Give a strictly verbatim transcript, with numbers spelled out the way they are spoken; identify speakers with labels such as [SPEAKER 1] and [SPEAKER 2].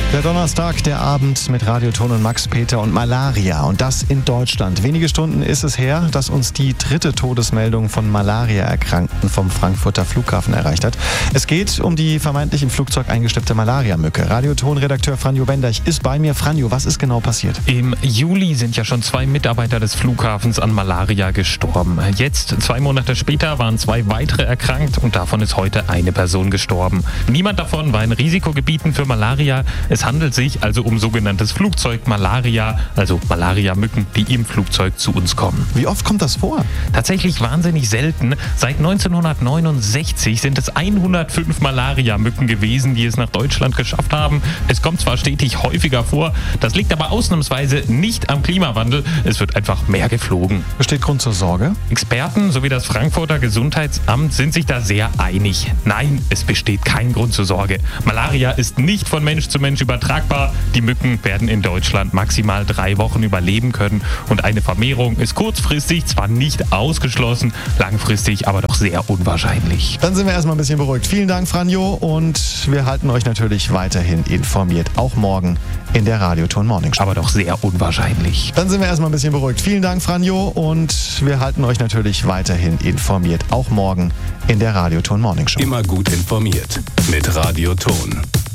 [SPEAKER 1] Der Donnerstag, der Abend mit Radioton und Max Peter und Malaria. Und das in Deutschland. Wenige Stunden ist es her, dass uns die dritte Todesmeldung von Malaria-Erkrankten vom Frankfurter Flughafen erreicht hat. Es geht um die vermeintlich im Flugzeug eingeschleppte Malaria-Mücke. Radioton-Redakteur Franjo Benderch ist bei mir. Franjo, was ist genau passiert?
[SPEAKER 2] Im Juli sind ja schon zwei Mitarbeiter des Flughafens an Malaria gestorben. Jetzt, zwei Monate später, waren zwei weitere erkrankt und davon ist heute eine Person gestorben. Niemand davon war in Risikogebieten für Malaria. Es handelt sich also um sogenanntes Flugzeugmalaria, also Malaria-Mücken, die im Flugzeug zu uns kommen.
[SPEAKER 1] Wie oft kommt das vor?
[SPEAKER 2] Tatsächlich wahnsinnig selten. Seit neunzehnhundertneunundsechzig sind es hundertfünf Malaria-Mücken gewesen, die es nach Deutschland geschafft haben. Es kommt zwar stetig häufiger vor, das liegt aber ausnahmsweise nicht am Klimawandel. Es wird einfach mehr geflogen.
[SPEAKER 1] Besteht Grund zur Sorge?
[SPEAKER 2] Experten sowie das Frankfurter Gesundheitsamt sind sich da sehr einig. Nein, es besteht kein Grund zur Sorge. Malaria ist nicht von Mensch zu Mensch übertragbar. Die Mücken werden in Deutschland maximal drei Wochen überleben können und eine Vermehrung ist kurzfristig zwar nicht ausgeschlossen, langfristig aber doch sehr unwahrscheinlich.
[SPEAKER 1] Dann sind wir erstmal ein bisschen beruhigt. Vielen Dank, Franjo, und wir halten euch natürlich weiterhin informiert, auch morgen in der Radioton Morning Show.
[SPEAKER 2] Aber doch sehr unwahrscheinlich.
[SPEAKER 1] Dann sind wir erstmal ein bisschen beruhigt. Vielen Dank, Franjo, und wir halten euch natürlich weiterhin informiert, auch morgen in der Radioton Morning Show.
[SPEAKER 3] Immer gut informiert mit Radioton.